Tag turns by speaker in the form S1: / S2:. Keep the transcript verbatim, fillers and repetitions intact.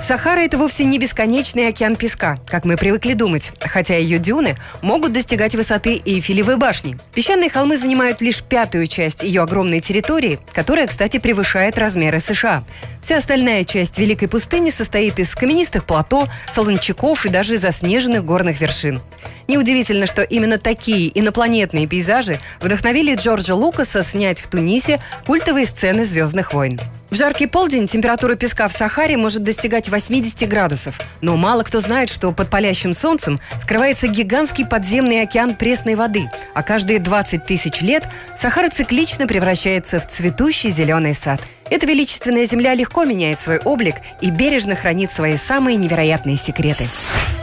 S1: Сахара – это вовсе не бесконечный океан песка, как мы привыкли думать, хотя ее дюны могут достигать высоты Эйфелевой башни. Песчаные холмы занимают лишь пятую часть ее огромной территории, которая, кстати, превышает размеры США. Вся остальная часть Великой пустыни состоит из каменистых плато, солончаков и даже заснеженных горных вершин. Неудивительно, что именно такие инопланетные пейзажи вдохновили Джорджа Лукаса снять в Тунисе культовые сцены «Звездных войн». В жаркий полдень температура песка в Сахаре может достигать восьмидесяти градусов. Но мало кто знает, что под палящим солнцем скрывается гигантский подземный океан пресной воды, а каждые двадцать тысяч лет Сахара циклично превращается в цветущий зеленый сад. Эта величественная земля легко меняет свой облик и бережно хранит свои самые невероятные секреты.